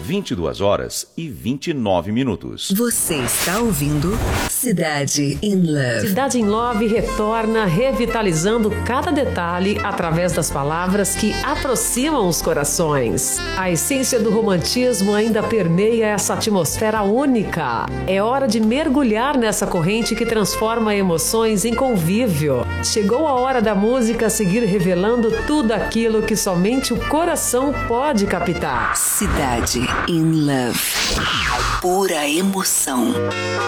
22h29. Você está ouvindo Cidade in Love. Cidade in Love retorna revitalizando cada detalhe através das palavras que aproximam os corações. A essência do romantismo ainda permeia essa atmosfera única. É hora de mergulhar nessa corrente que transforma emoções em convívio. Chegou a hora da música seguir revelando tudo aquilo que somente o coração pode captar. Cidade in Love. Pura emoção.